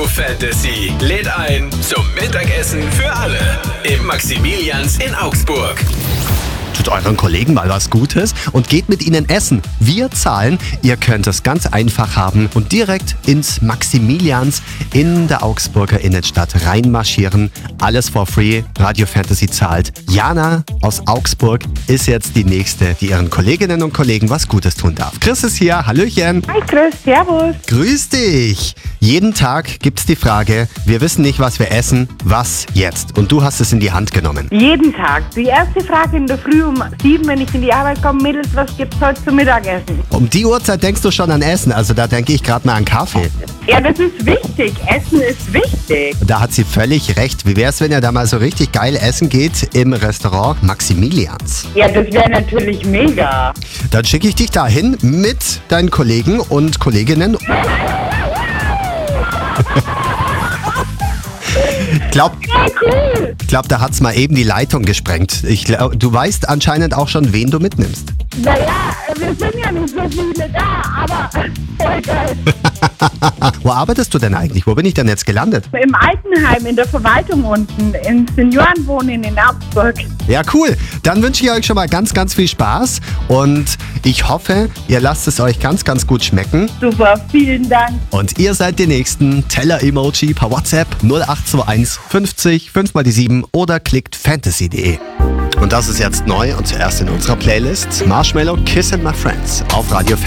Radio Fantasy lädt ein zum Mittagessen für alle im Maximilians in Augsburg. Tut euren Kollegen mal was Gutes und geht mit ihnen essen. Wir zahlen. Ihr könnt es ganz einfach haben und direkt ins Maximilians in der Augsburger Innenstadt reinmarschieren. Alles for free. Radio Fantasy zahlt. Jana aus Augsburg ist jetzt die Nächste, die ihren Kolleginnen und Kollegen was Gutes tun darf. Chris ist hier. Hallöchen. Hi Chris, servus. Grüß dich. Jeden Tag gibt's die Frage, wir wissen nicht, was wir essen, was jetzt? Und du hast es in die Hand genommen. Jeden Tag. Die erste Frage in der Früh um 7, wenn ich in die Arbeit komme, Mädels, was gibt's heute zum Mittagessen? Um die Uhrzeit denkst du schon an Essen, also da denke ich gerade mal an Kaffee. Ja, das ist wichtig. Essen ist wichtig. Und da hat sie völlig recht. Wie wär's, wenn ihr da mal so richtig geil essen geht im Restaurant Maximilians? Ja, das wäre natürlich mega. Dann schicke ich dich dahin mit deinen Kollegen und Kolleginnen. Ja, cool. Ich glaube, da hat's mal eben die Leitung gesprengt. Du weißt anscheinend auch schon, wen du mitnimmst. Naja, wir sind ja nicht so viele da, aber voll geil. Wo arbeitest du denn eigentlich? Wo bin ich denn jetzt gelandet? Im Altenheim, in der Verwaltung unten, im Seniorenwohnen in Augsburg. Ja, cool. Dann wünsche ich euch schon mal ganz, ganz viel Spaß und ich hoffe, ihr lasst es euch ganz, ganz gut schmecken. Super, vielen Dank. Und ihr seid die Nächsten. Teller-Emoji per WhatsApp 0821 50 5 mal die 7 oder klickt fantasy.de. Und das ist jetzt neu und zuerst in unserer Playlist Marshmello Kiss and My Friends auf Radio Fantasy.